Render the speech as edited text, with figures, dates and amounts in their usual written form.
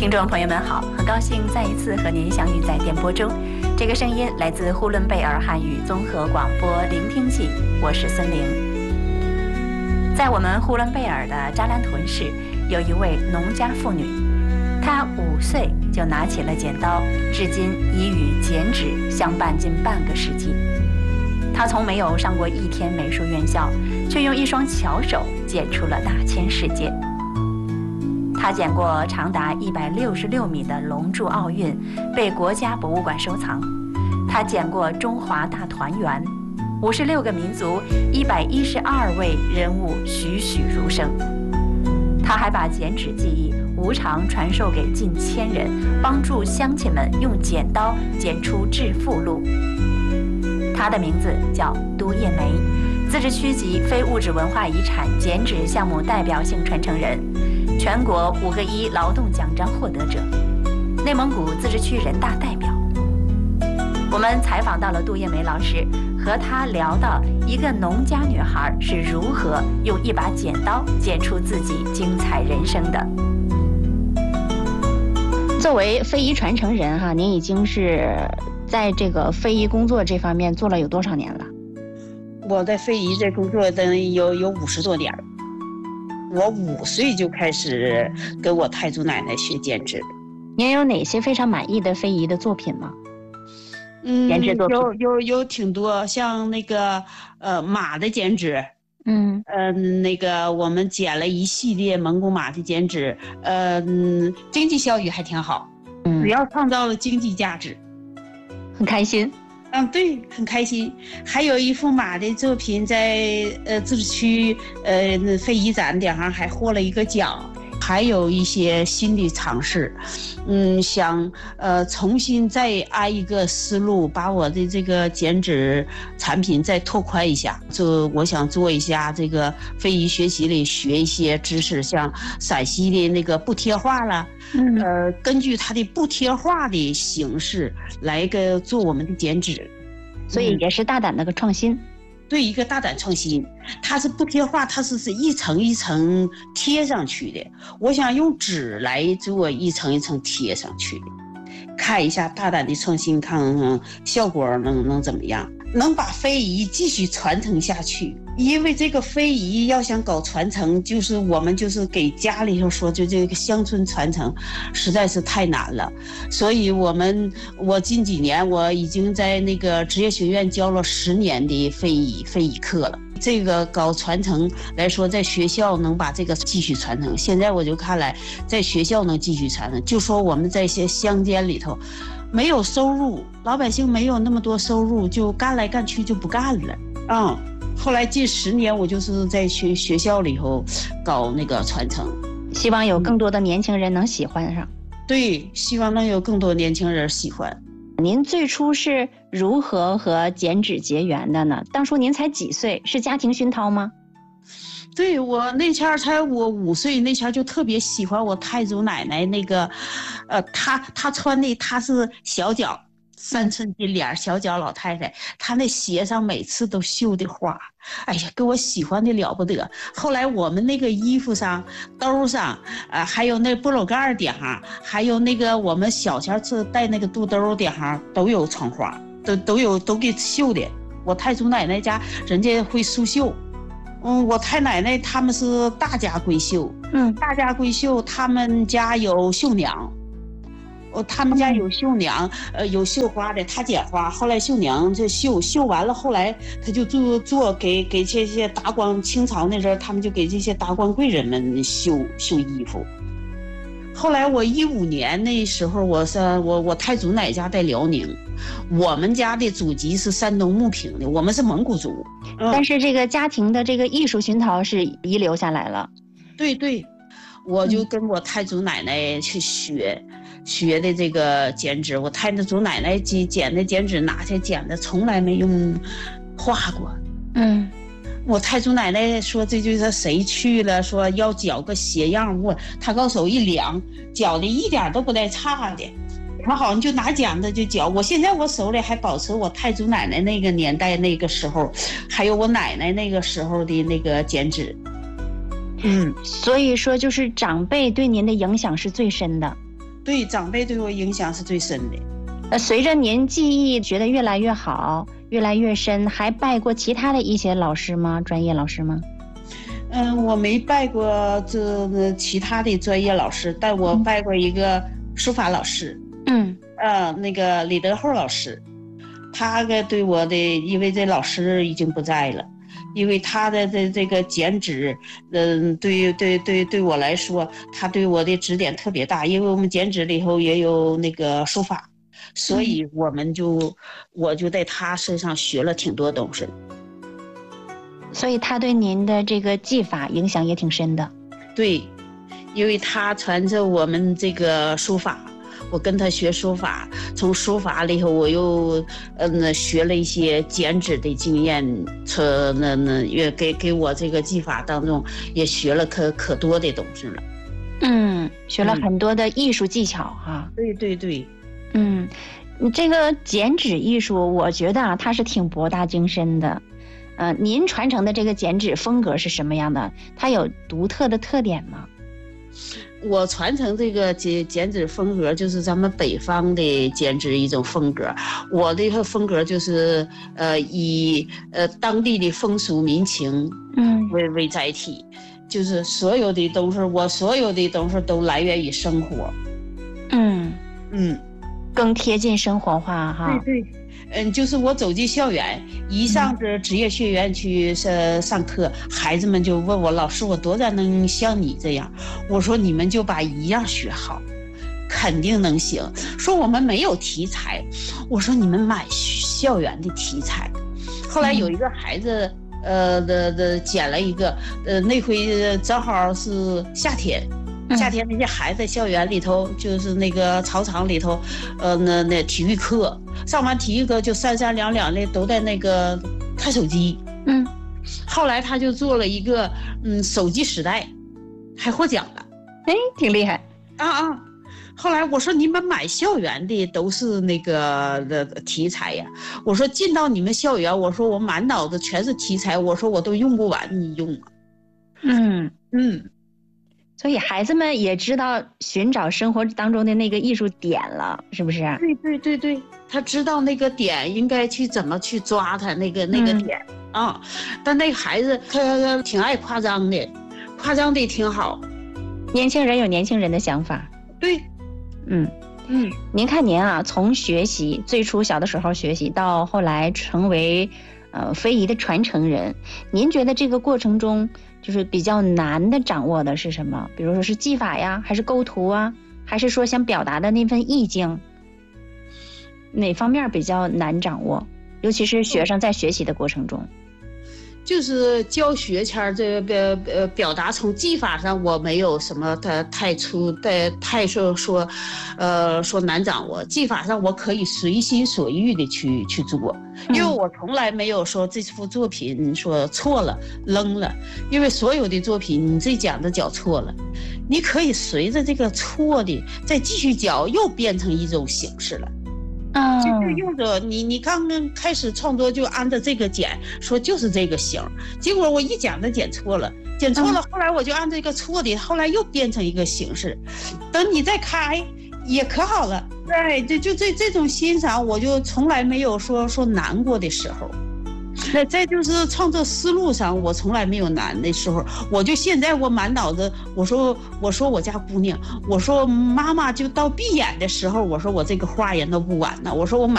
听众朋友们好，很高兴再一次和您相遇在电波中。这个声音来自呼伦贝尔汉语综合广播聆听器，我是孙玲。在我们呼伦贝尔的扎兰屯市，有一位农家妇女，她5岁就拿起了剪刀，至今已与剪纸相伴近半个世纪。她从没有上过1天美术院校，却用一双巧手剪出了大千世界。他剪过长达166米的龙柱奥运，被国家博物馆收藏。他剪过中华大团圆，56个民族，112位人物栩栩如生。他还把剪纸技艺无偿传授给近1000人，帮助乡亲们用剪刀剪出致富路。他的名字叫都叶梅，自治区级非物质文化遗产剪纸项目代表性传承人，全国5个1劳动奖章获得者，内蒙古自治区人大代表。我们采访到了杜叶梅老师，和她聊到一个农家女孩是如何用一把剪刀剪出自己精彩人生的。作为非遗传承人哈，您已经是在这个非遗工作这方面做了有多少年了？ 我在非遗这工作有50多年了。我5岁就开始跟我太祖奶奶学剪纸。 您有哪些非常满意的非遗的作品吗？剪纸作品有挺多，像那个马的剪纸，那个我们剪了一系列蒙古马的剪纸，经济效益还挺好，只要创造了经济价值， 很开心。 对，很开心。还有一幅马的作品在自治区非遗展顶上还获了一个奖。还有一些新的尝试，想重新再按一个思路，把我的这个剪纸产品再拓宽一下。我想做一下这个非遗学习里学一些知识，像陕西的那个布贴画啦，根据它的布贴画的形式来做我们的剪纸， 所以也是大胆的个创新。 对，一个大胆创新，它是不贴画，它是一层一层贴上去的。我想用纸来做一层一层贴上去的，看一下大胆的创新，看看效果能怎么样，能把非遗继续传承下去。因为这个非遗要想搞传承，就是我们就是给家里头说，就这个乡村传承实在是太难了。所以我近几年我已经在那个职业学院教了10年的非遗课了。这个搞传承来说，在学校能把这个继续传承。现在我就看来，在学校能继续传承，就说我们在一些乡间里头没有收入，老百姓没有那么多收入，就干来干去就不干了。后来近10年，我就是在学校里头搞那个传承， 希望有更多的年轻人能喜欢上。 对，希望能有更多年轻人喜欢。 您最初是如何和剪纸结缘的呢？当初您才几岁，是家庭熏陶吗？ 对，我那前我5岁那前就特别喜欢我太祖奶奶那个，她穿的她是小脚3寸金莲小脚老太太，她那鞋上每次都绣的花，哎呀，给我喜欢的了不得。后来我们那个衣服上、兜上，还有那波篓盖顶上，还有那个我们小前带那个肚兜顶上都有窗花，都给绣的。我太祖奶奶家人家会绣绣。我太奶奶他们是大家闺秀，大家闺秀他们家有绣娘。他们家有绣娘，有绣花的，他剪花，后来绣娘就绣完了，后来他就做给这些达官，清朝那阵他们就给这些达官贵人们绣衣服。后来我15年那时候，我太祖奶家在辽宁，我们家的祖籍是山东牟平的，我们是蒙古族， 但是这个家庭的这个艺术熏陶是遗留下来了。 对，我就跟我太祖奶奶去学的这个剪纸，我太祖奶奶剪的剪纸拿下剪的，从来没用画过。我太祖奶奶说这就是谁去了，说要绞个鞋样，她高手一量，绞的一点都不带差的。她好像就拿剪子就绞。我现在我手里还保持我太祖奶奶那个年代那个时候，还有我奶奶那个时候的那个剪纸。 所以说就是长辈对您的影响是最深的。 对，长辈对我影响是最深的。 随着您技艺学得越来越好，越来越深，还拜过其他的一些老师吗？专业老师吗？ 我没拜过其他的专业老师，但我拜过一个书法老师。那个李德厚老师，他对我的，因为这老师已经不在了，因为他的这个剪纸，对我来说，他对我的指点特别大，因为我们剪纸里头也有那个书法，所以我就在他身上学了挺多东西。 所以他对您的这个技法影响也挺深的。 对，因为他传授我们这个书法，我跟他学书法，从书法里头我又学了一些剪纸的经验，也给我这个技法当中也学了可多的东西了。 学了很多的艺术技巧哈。 对对对。 你这个剪纸艺术，我觉得它是挺博大精深的。您传承的这个剪纸风格是什么样的？它有独特的特点吗？ 我传承这个剪纸风格，就是咱们北方的剪纸一种风格。我的风格就是以当地的风俗民情为载体，就是所有的东西，我所有的东西都来源于生活。 更贴近生活化哈。 对。就是我走进校园，一上这职业学院去上课，孩子们就问我，老师，我多大能像你这样？我说你们就把一样学好，肯定能行。说我们没有题材，我说你们买校园的题材。后来有一个孩子捡了一个，那回正好是夏天那些孩子在校园里头，就是那个操场里头，那体育课上完体育课就三三两两的都在那个看手机。后来他就做了一个手机时代，还获奖了。 挺厉害后来我说你们买校园的都是那个的题材呀，我说进到你们校园，我说我满脑子全是题材，我说我都用不完，你用吗？ 所以孩子们也知道寻找生活当中的那个艺术点了，是不是？ 对，他知道那个点应该去怎么去抓他那个点但那个孩子他挺爱夸张的，夸张的挺好。 年轻人有年轻人的想法。 对。 您看您从学习最初小的时候学习到后来成为非遗的传承人，您觉得这个过程中就是比较难的掌握的是什么？比如说是技法呀，还是构图啊，还是说想表达的那份意境，哪方面比较难掌握？尤其是学生在学习的过程中。 就是教学前这个表达，从技法上我没有什么太说难掌握。技法上我可以随心所欲的去做，因为我从来没有说这幅作品说错了扔了，因为所有的作品你这讲错了，你可以随着这个错的再继续讲，又变成一种形式了。就是用着你刚刚开始创作就按照这个剪，说就是这个形，结果我一讲的剪错了，后来我就按这个错的，后来又变成一个形式，等你再开也可好了。对，就这种欣赏，我就从来没有说难过的时候。那再就是创作思路上，我从来没有难的时候。我就现在我满脑子，我说我家姑娘，我说妈妈就到闭眼的时候，我说我这个花也弄不完呢。我说我满